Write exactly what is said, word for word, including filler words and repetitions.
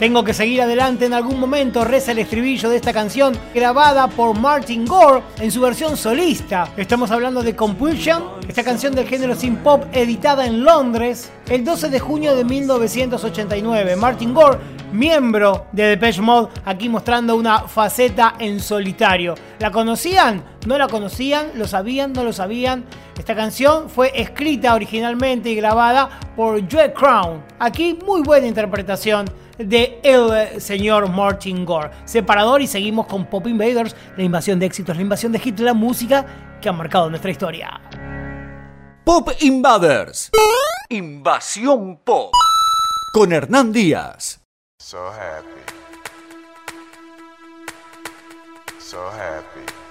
Tengo que seguir adelante en algún momento, reza el estribillo de esta canción grabada por Martin Gore en su versión solista. Estamos hablando de Compulsion, esta canción del género synth pop editada en Londres el doce de junio de mil novecientos ochenta y nueve. Martin Gore, miembro de Depeche Mode, aquí mostrando una faceta en solitario. ¿La conocían? ¿No la conocían? ¿Lo sabían? ¿No lo sabían? Esta canción fue escrita originalmente y grabada por Joe Crown. Aquí muy buena interpretación de el señor Martin Gore. Separador, y seguimos con Pop Invaders, la invasión de éxitos, la invasión de hits, la música que ha marcado nuestra historia. Pop Invaders, Invasión Pop, con Hernán Díaz. So happy. So happy.